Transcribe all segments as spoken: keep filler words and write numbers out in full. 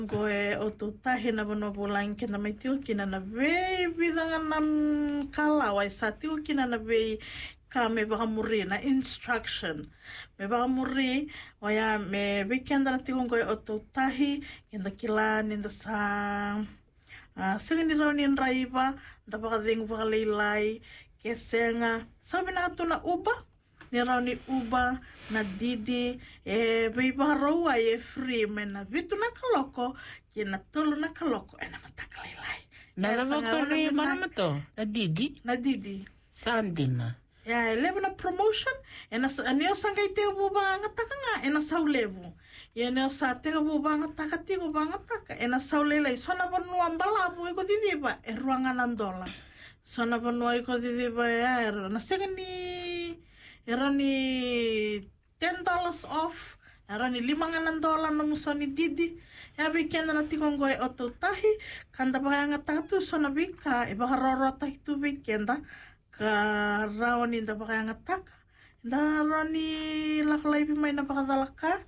Goe o tu tahi na wano pulang kena mai tiu kina na vei vidanga nam kala wai sa tiu kina na vei ka me baka muri na instruction me baka muri waya me weekend na tiu goe o tu tahi kena kila ninda sa uh, sega ni rau ni raiva da baka dengu baka leilai ke senga sabi na atu na uba ni rau ni uba na didi e vei baka raua e free me na vitu na kaloko ki na tolu na kaloko e na mataka leilai na lava kori mana mato na didi na didi sandina ya level na promotion e na aneo sanga i te buba ngataka nga e na sau level e na sa te buba ngataka ti buba ngataka e na sau leilai sona vanua mbalabu e ko didi ba e ruanga na dola sona vanua e ko didi ba e na sega ni era ni ten dollars off era ni limanganan dola na musa ni didi ya weekend na tikong goe o tu tahi kanda ba nga tatu sona bika e ba roro tahi tu weekend ka rawani da ba nga taka da rani laklai pi mai na ba dalaka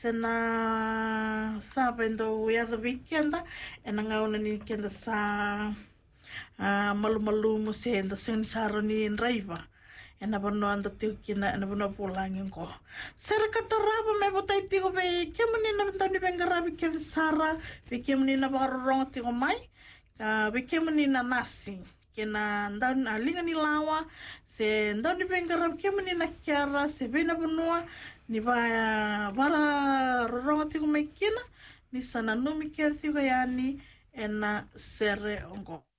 sena sabendo ya the weekend e na ngauna ni kenda sa malu malu mo se nda sen saroni raiva ena bono anda tiu kina ena bono pulangin ko sera kataraba me botai tigo be kemani na bentani bengarabi ke sara be kemani na barong tigo mai ka be kemani na nasi kena ndan alinga ni lawa se ndan ni bengarabi kemani na kiara se bena bono ni ba bara rong tigo mai kina ni sana numi ke tigo yani ena sere ongo